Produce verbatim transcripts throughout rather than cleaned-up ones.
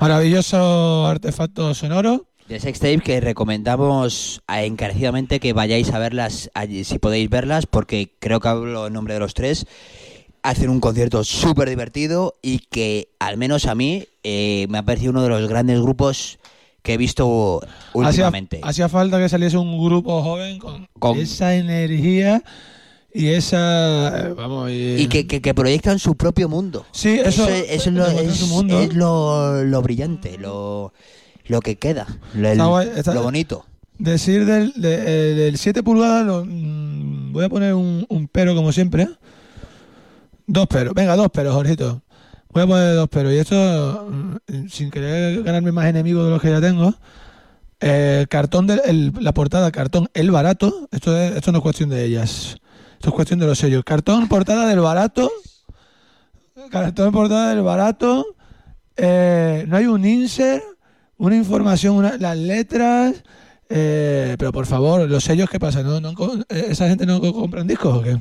Maravilloso artefacto sonoro. De Sextape que recomendamos encarecidamente que vayáis a verlas allí, si podéis verlas, porque creo que hablo en nombre de los tres. Hacen un concierto súper divertido y que, al menos a mí, eh, me ha parecido uno de los grandes grupos que he visto últimamente. Hacía, hacía falta que saliese un grupo joven con, con... esa energía y esa... Vamos, y y que, que, que proyectan su propio mundo. Sí, eso, eso, es, eso es, lo, es, es lo, lo brillante, lo, lo que queda, lo, el, guay, está, lo bonito. Decir del, de, del siete pulgadas, lo, mmm, voy a poner un, un pero como siempre, ¿eh? Dos peros, venga, dos peros, Jorgito. Voy a poner dos peros. Y esto, sin querer ganarme más enemigos de los que ya tengo, el cartón, de, el, la portada, cartón, el barato, esto, es, esto no es cuestión de ellas, esto es cuestión de los sellos. Cartón, portada del barato, cartón, portada del barato, eh, no hay un insert, una información, una, las letras, eh, pero por favor, los sellos, ¿qué pasa? ¿No, no, ¿Esa gente no compra discos o qué?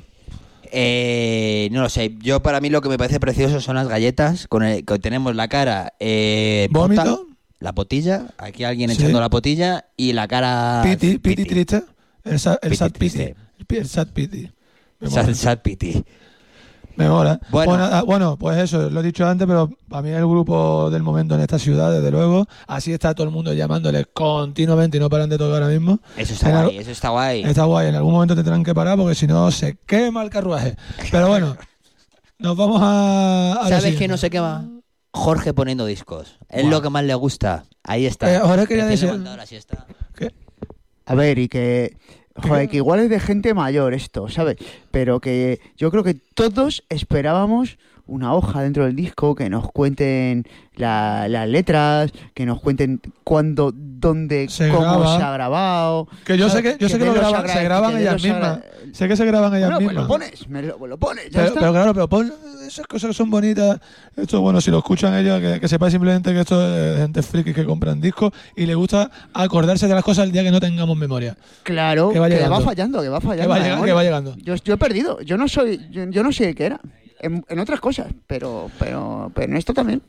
Eh, no lo sé, yo para mí lo que me parece precioso son las galletas con el que tenemos la cara eh, vómito, pota, la potilla, aquí alguien sí. echando la potilla y la cara piti, piti, piti. triste, el, sa, el piti, sad piti, el, el sad piti, sad, sad piti. Me mola. Bueno. Bueno, bueno, pues eso, lo he dicho antes, pero para mí es el grupo del momento en esta ciudad, desde luego. Así está todo el mundo llamándoles continuamente y no paran de tocar ahora mismo. Eso está en guay, al... eso está guay. Está guay, en algún momento tendrán que parar porque si no se quema el carruaje. Pero bueno, nos vamos a... a ¿Sabes qué no se quema? Jorge poniendo discos. Es wow. Lo que más le gusta. Ahí está. Eh, ahora quería decir... ¿Qué? A ver, y que... Joder, que igual es de gente mayor esto, ¿sabes? Pero que yo creo que todos esperábamos una hoja dentro del disco, que nos cuenten la, las letras, que nos cuenten cuándo, dónde, se cómo graba. se ha grabado. Que yo sé que, yo que, sé que lo graban, se graban ellas mismas. Agra... Sé que se graban ellas bueno, mismas. Pues lo pones, me lo, lo pones, ya pero, está. Pero claro, pero pon esas cosas que son bonitas. Esto, bueno, si lo escuchan ellos, que, que sepáis simplemente que esto es de gente friki que compran discos y le gusta acordarse de las cosas el día que no tengamos memoria. Claro, que va, que va fallando, que va fallando. Que va llegando. Que va llegando. Yo, yo he perdido, yo no soy, yo, yo no sé qué era. En, en otras cosas, pero, pero, pero en esto también.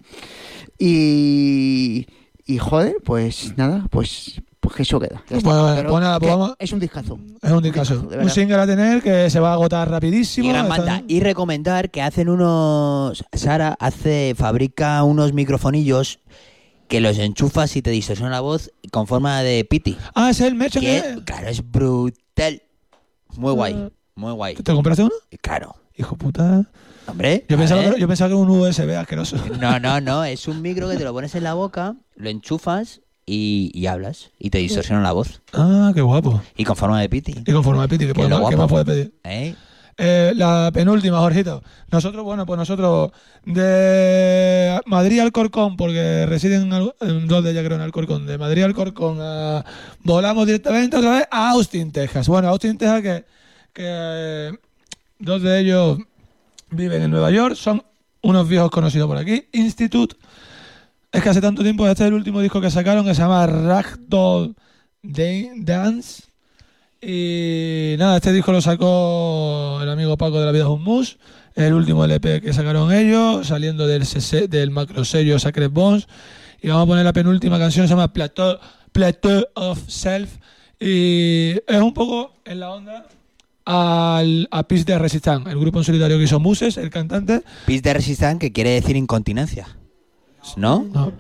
Y, y joder, pues nada, pues, pues que eso queda. Bueno, bueno, pues nada, pues vamos... Es un discazo. Es un discazo. Un, discazo, un single a tener que se va a agotar rapidísimo. Y gran banda. Está... Y recomendar que hacen unos... Sara hace, fabrica unos microfonillos que los enchufas y te distorsiona la voz con forma de piti. Ah, es el merch que... que... Claro, es brutal. Muy guay, muy guay. ¿Te compraste uno? Claro. Hijo puta... Hombre, yo pensaba, que, yo pensaba que era un U S B asqueroso. No, no, no, es un micro que te lo pones en la boca, lo enchufas y, y hablas y te distorsiona la voz. Ah, qué guapo. Y con forma de piti. Y con forma de piti, que ¿qué, más, ¿qué más puedes pedir? ¿Eh? Eh, la penúltima, Jorgito. Nosotros, bueno, pues nosotros de Madrid a Alcorcón, porque residen en dos de ellas creo en Alcorcón, de Madrid a Alcorcón a, volamos directamente otra vez a Austin, Texas. Bueno, Austin, Texas, que, que dos de ellos viven en Nueva York, son unos viejos conocidos por aquí. Institute, es que hace tanto tiempo, este es el último disco que sacaron, que se llama Ragdoll Dance. Y nada, este disco lo sacó el amigo Paco de La Vida es un Mus, el último L P que sacaron ellos, saliendo del, C C, del macro sello Sacred Bones. Y vamos a poner la penúltima canción, se llama Plateau, Plateau of Self. Y es un poco en la onda al, a Piece de Resistance, el grupo en solitario que hizo Muses, el cantante. Piece de Resistance, que quiere decir incontinencia, ¿no? No.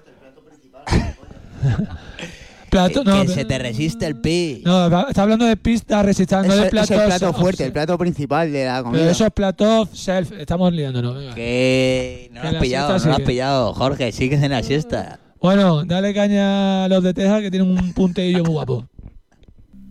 Plato, que, no, que se te resiste el pi. No, está hablando de pista resistente, no de plato. Es el plato fuerte, el plato principal de la comida. Pero eso es plato self, estamos liándonos. Venga. Que no lo has pillado, no lo has pillado, Jorge, sigues en la siesta. Bueno, dale caña a los de Texas que tienen un punteillo muy guapo.